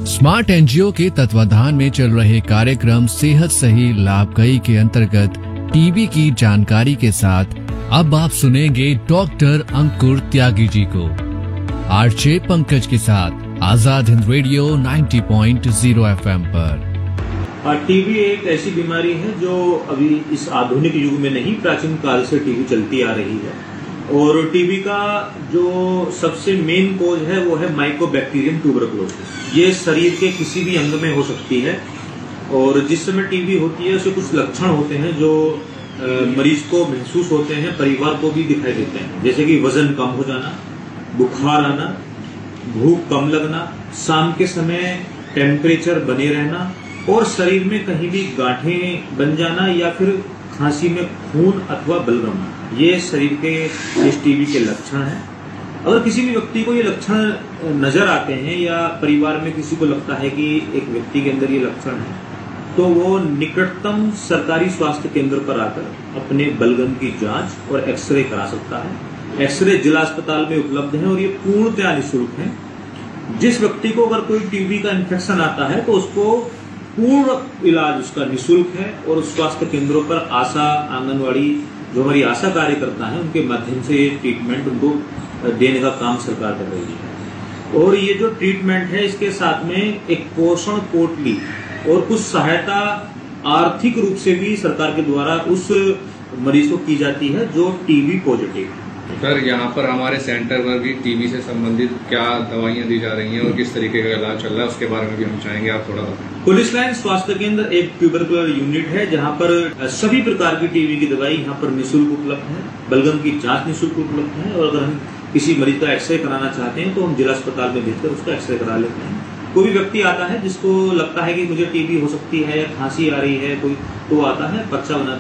Smart NGO के तत्वाधान में चल रहे कार्यक्रम सेहत सही लाभकई के अंतर्गत टीबी की जानकारी के साथ अब आप सुनेंगे डॉक्टर अंकुर त्यागी जी को आरजे पंकज के साथ आजाद हिंद रेडियो 90.0 एफएम पर। टीबी एक ऐसी बीमारी है जो अभी इस आधुनिक युग में नहीं, प्राचीन काल से टीबी चलती आ रही है। और टीबी का जो सबसे मेन कोज है वो है माइकोबैक्टीरियम ट्यूबरकुलोसिस। ये शरीर के किसी भी अंग में हो सकती है और जिस समय टीबी होती है उसके कुछ लक्षण होते हैं जो मरीज को महसूस होते हैं, परिवार को भी दिखाई देते हैं, जैसे कि वजन कम हो जाना, बुखार आना, भूख कम लगना, शाम के समय टेम्परेचर बने रहना और शरीर में कहीं भी गांठें बन जाना या फिर खांसी में खून अथवा बलगम, ये शरीर के इस टीबी के लक्षण हैं। अगर किसी भी व्यक्ति को ये लक्षण नजर आते हैं या परिवार में किसी को लगता है कि एक व्यक्ति के अंदर ये लक्षण है, तो वो निकटतम सरकारी स्वास्थ्य केंद्र पर आकर अपने बलगम की जांच और एक्सरे करा सकता है। एक्सरे जिला अस्पताल में उपलब्ध है और ये पूर्णतया निःशुल्क है। जिस व्यक्ति को अगर कोई टीबी का इन्फेक्शन आता है तो उसको पूर्ण इलाज उसका निःशुल्क है और स्वास्थ्य केंद्रों पर आशा, आंगनवाड़ी, जो हमारी आशा कार्यकर्ता है, उनके माध्यम से ये ट्रीटमेंट उनको देने का काम सरकार कर रही है। और ये जो ट्रीटमेंट है इसके साथ में एक पोषण पोटली और कुछ सहायता आर्थिक रूप से भी सरकार के द्वारा उस मरीज को की जाती है जो टीबी पॉजिटिव है। सर, यहाँ पर हमारे सेंटर पर भी टीबी से संबंधित क्या दवाइयाँ दी जा रही हैं और किस तरीके का इलाज चल रहा है, उसके बारे में भी हम चाहेंगे आप थोड़ा बताएं। पुलिस लाइन स्वास्थ्य केंद्र एक ट्यूबरकुलर यूनिट है जहाँ पर सभी प्रकार की टीबी की दवाई यहाँ पर निःशुल्क उपलब्ध है। बलगम की जांच निःशुल्क उपलब्ध है और अगर हम किसी मरीज का एक्सरे कराना चाहते हैं तो हम जिला अस्पताल में भेजकर उसका एक्सरे करा लेते हैं। कोई भी व्यक्ति आता है जिसको लगता है कि मुझे टीबी हो सकती है या खांसी आ रही है कोई, तो आता है, पर्चा बना